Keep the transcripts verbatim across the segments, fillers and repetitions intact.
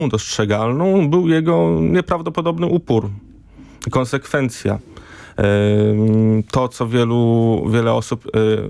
dostrzegalną był jego nieprawdopodobny upór, konsekwencja. To, co wielu, wiele osób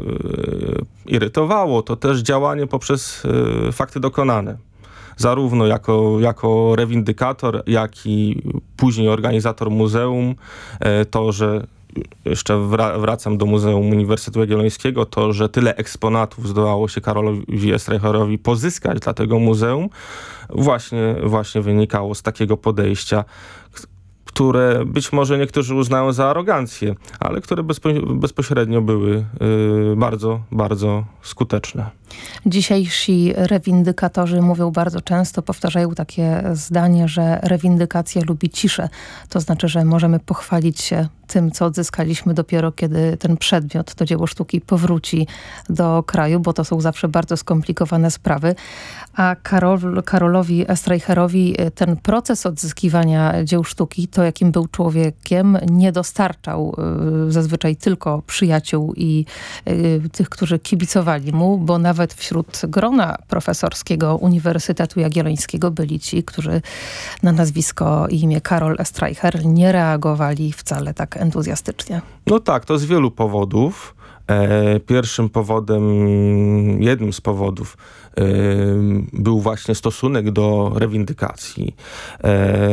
irytowało, to też działanie poprzez fakty dokonane. Zarówno jako, jako rewindykator, jak i później organizator muzeum. To, że jeszcze wra- wracam do Muzeum Uniwersytetu Jagiellońskiego, to, że tyle eksponatów zdołało się Karolowi Streicherowi pozyskać dla tego muzeum, właśnie, właśnie wynikało z takiego podejścia, które być może niektórzy uznają za arogancję, ale które bezpo- bezpośrednio były y, bardzo, bardzo skuteczne. Dzisiejsi rewindykatorzy mówią bardzo często, powtarzają takie zdanie, że rewindykacja lubi ciszę. To znaczy, że możemy pochwalić się tym, co odzyskaliśmy dopiero, kiedy ten przedmiot, to dzieło sztuki powróci do kraju, bo to są zawsze bardzo skomplikowane sprawy. A Karol, Karolowi Streicherowi ten proces odzyskiwania dzieł sztuki, to jakim był człowiekiem, nie dostarczał y, zazwyczaj tylko przyjaciół i y, tych, którzy kibicowali mu, bo nawet wśród grona profesorskiego Uniwersytetu Jagiellońskiego byli ci, którzy na nazwisko i imię Karol Streicher nie reagowali wcale tak entuzjastycznie. No tak, to z wielu powodów. E, pierwszym powodem, jednym z powodów e, był właśnie stosunek do rewindykacji. E,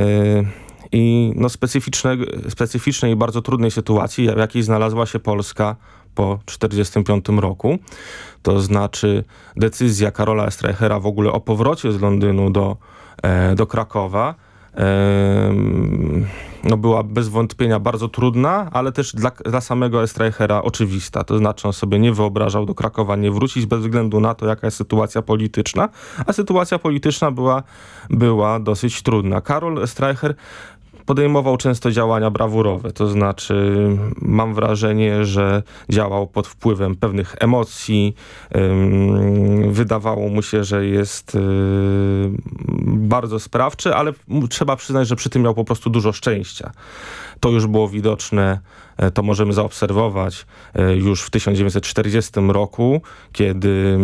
I no specyficznej, specyficznej i bardzo trudnej sytuacji, w jakiej znalazła się Polska po tysiąc dziewięćset czterdziestym piątym roku. To znaczy decyzja Karola Streichera w ogóle o powrocie z Londynu do, e, do Krakowa e, no była bez wątpienia bardzo trudna, ale też dla, dla samego Streichera oczywista. To znaczy on sobie nie wyobrażał do Krakowa nie wrócić bez względu na to, jaka jest sytuacja polityczna, a sytuacja polityczna była, była dosyć trudna. Karol Streicher podejmował często działania brawurowe, to znaczy mam wrażenie, że działał pod wpływem pewnych emocji, ym, wydawało mu się, że jest yy, bardzo sprawczy, ale trzeba przyznać, że przy tym miał po prostu dużo szczęścia. To już było widoczne, to możemy zaobserwować już w tysiąc dziewięćset czterdziestym roku, kiedy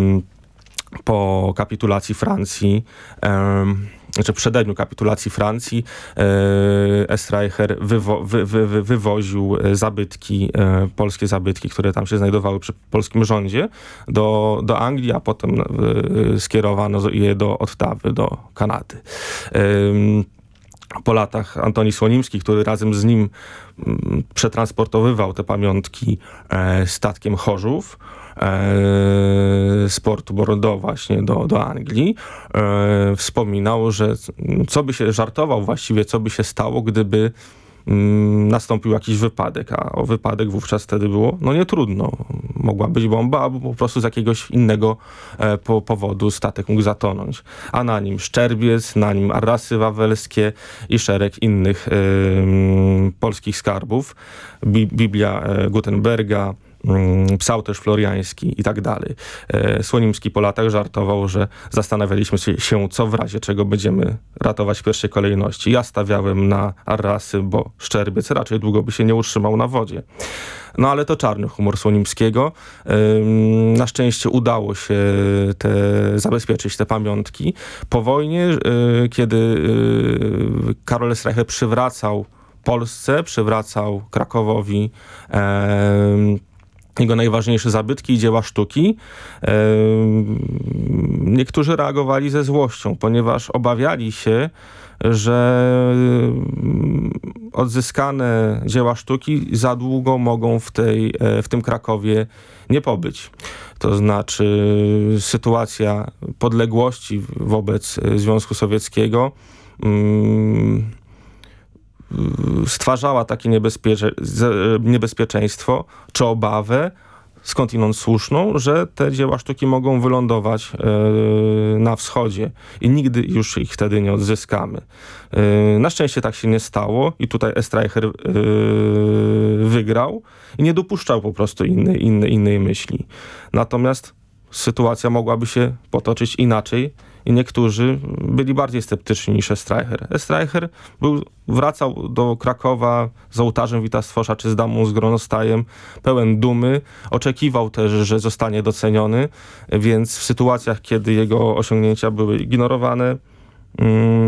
po kapitulacji Francji, ym, znaczy w przededniu kapitulacji Francji e, Streicher wywo, wy, wy, wy, wywoził zabytki, e, polskie zabytki, które tam się znajdowały przy polskim rządzie do, do Anglii, a potem e, skierowano je do Ottawy, do Kanady. E, po latach Antoni Słonimski, który razem z nim m, przetransportowywał te pamiątki e, statkiem Chorzów, z portu Bordeaux właśnie do, do Anglii, e, wspominał, że co by się żartował właściwie, co by się stało, gdyby mm, nastąpił jakiś wypadek, a o wypadek wówczas wtedy było, no nie trudno. Mogła być bomba, albo po prostu z jakiegoś innego e, po, powodu statek mógł zatonąć. A na nim Szczerbiec, na nim Arrasy Wawelskie i szereg innych e, polskich skarbów. Bi, Biblia e, Gutenberga, Psałterz Floriański i tak dalej. Słonimski po latach żartował, że zastanawialiśmy się, co w razie czego będziemy ratować w pierwszej kolejności. Ja stawiałem na Arrasy, bo Szczerbiec raczej długo by się nie utrzymał na wodzie. No ale to czarny humor Słonimskiego. Na szczęście udało się te, zabezpieczyć te pamiątki. Po wojnie, kiedy Karol Streicher przywracał Polsce, przywracał Krakowowi jego najważniejsze zabytki i dzieła sztuki, niektórzy reagowali ze złością, ponieważ obawiali się, że odzyskane dzieła sztuki za długo mogą w, tej, w tym Krakowie nie pobyć. To znaczy sytuacja podległości wobec Związku Sowieckiego stwarzała takie niebezpiecze, niebezpieczeństwo czy obawę, skądinąd słuszną, że te dzieła sztuki mogą wylądować yy, na wschodzie i nigdy już ich wtedy nie odzyskamy. Yy, na szczęście tak się nie stało i tutaj Streicher yy, wygrał i nie dopuszczał po prostu innej, innej, innej myśli. Natomiast sytuacja mogłaby się potoczyć inaczej i niektórzy byli bardziej sceptyczni niż Streicher. Streicher był, wracał do Krakowa z ołtarzem Witasfosza czy z damą z gronostajem, pełen dumy. Oczekiwał też, że zostanie doceniony, więc w sytuacjach, kiedy jego osiągnięcia były ignorowane, mm,